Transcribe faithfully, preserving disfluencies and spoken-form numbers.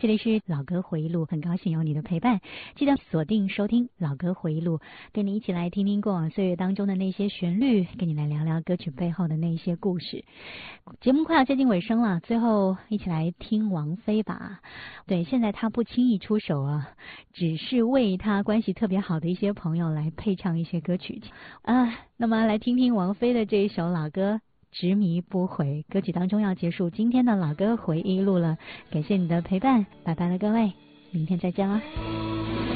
这里是老歌回忆录，很高兴有你的陪伴，记得锁定收听老歌回忆录，跟你一起来听听过往岁月当中的那些旋律，跟你来聊聊歌曲背后的那些故事。节目快要接近尾声了，最后一起来听王菲吧。对，现在她不轻易出手啊，只是为她关系特别好的一些朋友来配唱一些歌曲啊。那么来听听王菲的这一首老歌执迷不悔，歌曲当中要结束今天的老歌回忆录了，感谢你的陪伴，拜拜了各位，明天再见了。